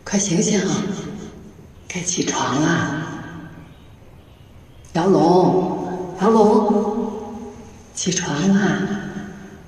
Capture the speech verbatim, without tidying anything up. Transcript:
快醒醒啊！该起床啦！姚龙，姚龙，起床啦！